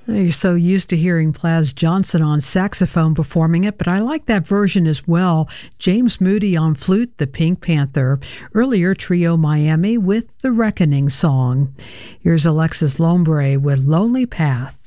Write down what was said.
You're so used to hearing Plas Johnson on saxophone performing it, but I like that version as well. James Moody on flute, the Pink Panther. Earlier, Trio Miami with the Reckoning song. Here's Alexis Lombre with Lonely Path.